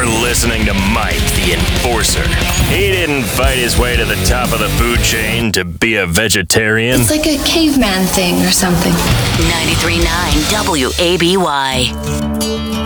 You're listening to Mike the Enforcer. He didn't fight his way to the top of the food chain to be a vegetarian. It's like a caveman thing or something. 93.9 WABY.